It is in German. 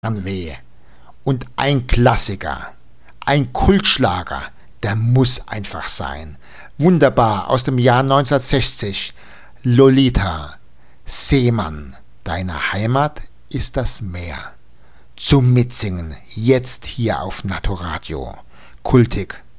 Weh. Und ein Klassiker, ein Kultschlager, der muss einfach sein. Wunderbar, aus dem Jahr 1960. Lolita, Seemann, deine Heimat ist das Meer. Zum Mitsingen, jetzt hier auf Natto Radio. Kultig.